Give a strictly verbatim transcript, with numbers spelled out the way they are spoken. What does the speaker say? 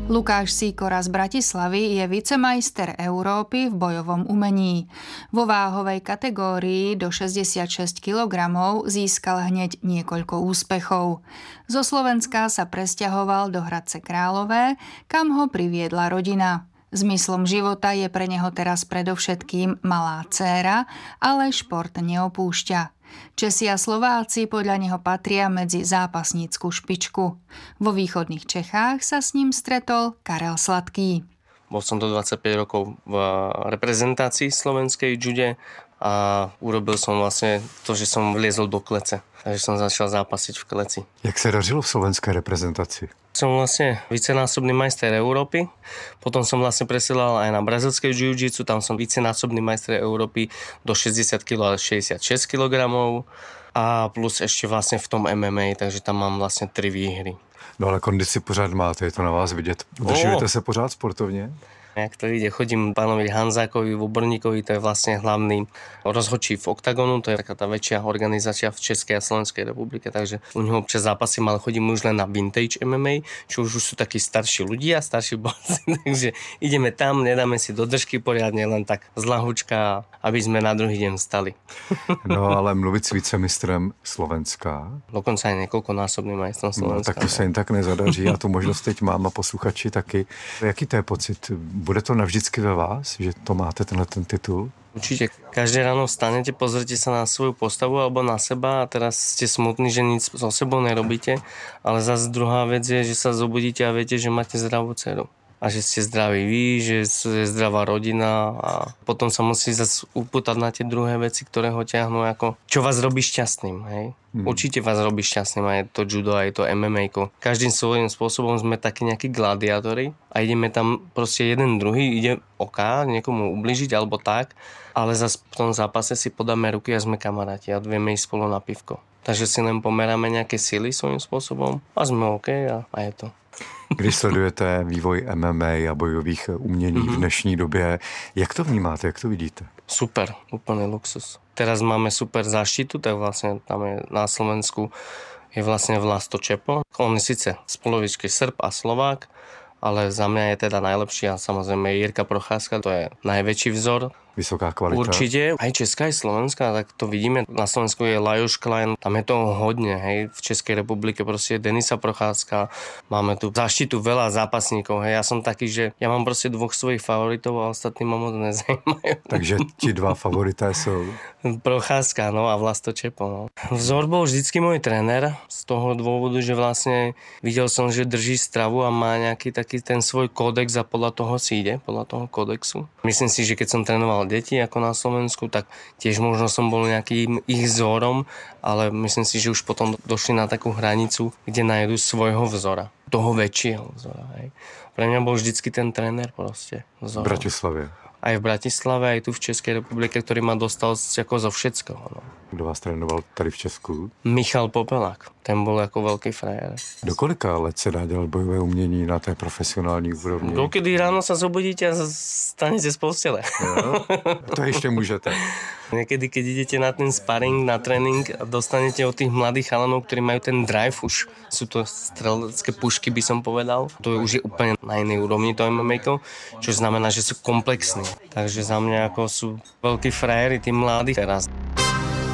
Lukáš Sýkora z Bratislavy je vicemajster Európy v bojovom umení. Vo váhovej kategórii do šesťdesiatšesť kilogramov získal hneď niekoľko úspechov. Zo Slovenska sa presťahoval do Hradce Králové, kam ho priviedla rodina. Zmyslom života je pre neho teraz predovšetkým malá dcéra, ale šport neopúšťa. Česi a Slováci podľa neho patria medzi zápasnícku špičku. Vo východných Čechách sa s ním stretol Karel Sladký. Bol som do dvadsaťpäť rokov v reprezentácii slovenskej jude a urobil som vlastne to, že som vliezol do klece. Takže som začal zápasiť v kleci. Jak sa dařilo v slovenskej reprezentácii? Som vlastne vicenásobný majster Európy, potom som vlastne presielal aj na brazilskej jiu-jitsu, tam som vicenásobný majster Európy do šesťdesiat kilogramov a šesťdesiatšesť kilogramov a plus ešte vlastne v tom em em á, takže tam mám vlastne tri výhry. No ale kondici pořád máte, je to na vás vidět. Udržujete se pořád sportovně? Jak to ide, chodím pánovi Hanzákovi, Voborníkovi, to je vlastne hlavný rozhodčí v Oktagonu, to je taká tá väčšia organizácia v Českej a Slovenskej republike, takže u neho občas zápasím, ale chodím už len na vintage em em á, čo už sú takí starší ľudia, starší borci, takže ideme tam, nedáme si do držky poriadne, len tak z lahučka, aby sme na druhý deň vstali. No ale mluvit s vicemistrem Slovenska. Dokonca aj niekoľkonásobným majstrom Slovenska. No, tak to se jen tak nezadaří, já tu možnost teď mám a posluchači taky. Jaký to je pocit? Bude to navždycky ve vás, že to máte tenhle ten titul? Určite. Každé ráno vstanete, pozrite sa na svoju postavu alebo na seba a teraz ste smutní, že nič so sebou nerobíte, ale zase druhá vec je, že sa zobudíte a viete, že máte zdravú dceru. A že ste zdraví vy, že je zdravá rodina a potom sa musí zase upútať na tie druhé veci, ktoré ho ťahnú ako, čo vás robí šťastným, hej? Hmm. Určite vás robí šťastným aj to judo, aj to em em á. Každým svojím spôsobom sme takí nejakí gladiátori a ideme tam proste jeden druhý, ide oká, niekomu ubližiť alebo tak, ale zase v tom zápase si podáme ruky a sme kamaráti a vieme ísť spolu na pivko. Takže si len pomeráme nejaké sily svojím spôsobom a sme OK a, a je to. Když sledujete vývoj em em á a bojových umění mm-hmm. v dnešní době, jak to vnímáte, jak to vidíte? Super, úplný luxus. Teraz máme super záštitu, tak vlastne tam je na Slovensku je vlastne Vlasto Čepo. On je síce z polovičky Srb a Slovák, ale za mňa je teda najlepší a samozrejme Jirka Procházka, to je najväčší vzor. Vysoká kvalita. Určite, aj česká, aj slovenská, tak to vidíme. Na Slovensku je Lajos Klein, tam je toho hodne, hej. V Českej republike proste je Denisa Procházka, máme tu záštitu veľa zápasníkov, hej. Ja som taký, že ja mám proste dvoch svojich favoritov a ostatní ma moc nezajímajú. Takže ti dva favorité sú? Procházka, no a Vlasto Čepo, no. Vzor bol vždycky môj tréner, z toho dôvodu, že vlastne videl som, že drží stravu a má nejaký taký ten svoj kódex a podľa toho si ide, podľa toho kódexu. Myslím si, že keď som trénoval deti ako na Slovensku, tak tiež možno som bol nejakým ich vzorom, ale myslím si, že už potom došli na takú hranicu, kde nájdu svojho vzora. Toho väčšieho vzora. Hej. Pre mňa bol vždycky ten tréner proste. Vzor. V Bratislavě. Aj v Bratislave, aj tu v Českej republike, ktorý ma dostal ako zo všetkého. No. Kdo vás trénoval tady v Česku? Michal Popelák. Ten bol ako veľký frajer. Do kolika let se dá dělat bojové umění na té profesionální úrovni? Dokedy ráno sa zobudíte a stanete z postele. Jo? To ešte môžete. Niekedy, keď idete na ten sparring, na tréning a dostanete od tých mladých chalanov, ktorí majú ten drive už, sú to strelecké pušky, by som povedal. To je už je úplne na inej úrovni to em em á, čo znamená, že sú komplexní. Takže za mňa ako sú veľkí frajeri, tí mladí teraz.